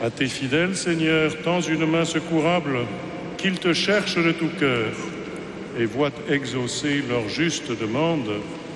À tes fidèles, Seigneur, tends une main secourable, qu'ils te cherchent de tout cœur et voient exaucer leur juste demande